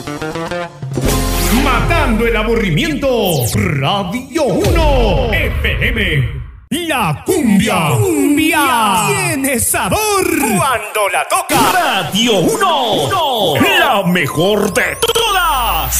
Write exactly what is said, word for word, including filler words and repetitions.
Matando el aburrimiento, Radio uno F M. La cumbia, cumbia tiene sabor cuando la toca. Radio uno, la mejor de todas.